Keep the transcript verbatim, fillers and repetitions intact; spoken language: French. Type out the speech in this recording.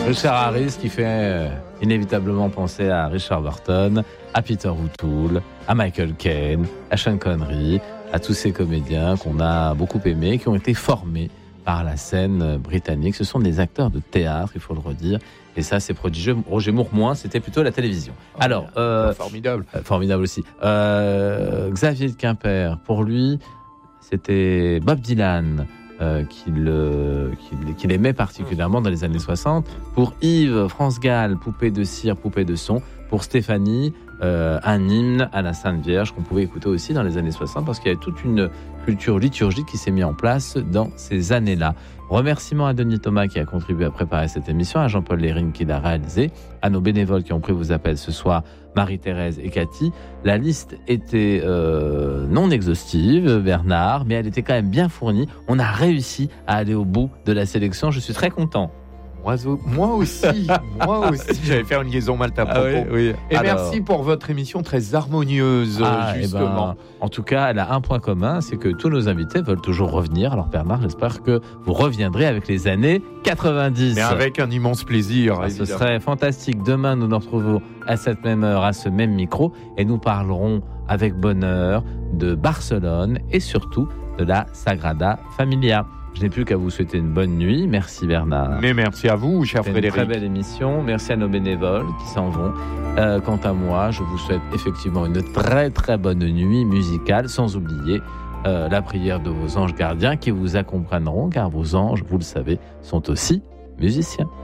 Richard Harris qui fait euh, inévitablement penser à Richard Burton, à Peter O'Toole, à Michael Caine, à Sean Connery, à tous ces comédiens qu'on a beaucoup aimés, qui ont été formés par la scène britannique. Ce sont des acteurs de théâtre, il faut le redire. Et ça, c'est prodigieux. Roger Moore, moins, c'était plutôt la télévision. Oh, Alors, euh, formidable. Euh, formidable aussi. Euh, Xavier de Quimper, pour lui, c'était Bob Dylan euh, qu'il, euh, qu'il, qu'il aimait particulièrement dans les années soixante. Pour Yves, France Gall, Poupée de cire, Poupée de son. Pour Stéphanie, euh, un hymne à la Sainte Vierge qu'on pouvait écouter aussi dans les années soixante parce qu'il y avait toute une culture liturgique qui s'est mise en place dans ces années-là. Remerciements à Denis Thomas qui a contribué à préparer cette émission, à Jean-Paul Lérine qui l'a réalisé, à nos bénévoles qui ont pris vos appels ce soir, Marie-Thérèse et Cathy. La liste était euh, non exhaustive, Bernard, mais elle était quand même bien fournie. On a réussi à aller au bout de la sélection. Je suis très content. Moi, moi aussi, moi aussi. J'allais faire une liaison mal à propos. Ah oui, oui. Et Alors, merci pour votre émission très harmonieuse, ah, justement. Eh ben, en tout cas, elle a un point commun, c'est que tous nos invités veulent toujours revenir. Alors Bernard, j'espère que vous reviendrez avec les années quatre-vingt-dix. Mais avec un immense plaisir. Ah, ce serait fantastique. Demain, nous nous retrouvons à cette même heure, à ce même micro, et nous parlerons avec bonheur de Barcelone et surtout de la Sagrada Familia. Je n'ai plus qu'à vous souhaiter une bonne nuit. Merci Bernard. Mais merci à vous, cher C'était Frédéric. une très belle émission. Merci à nos bénévoles qui s'en vont. Euh, quant à moi, je vous souhaite effectivement une très très bonne nuit musicale, sans oublier euh, la prière de vos anges gardiens qui vous accompagneront, car vos anges, vous le savez, sont aussi musiciens.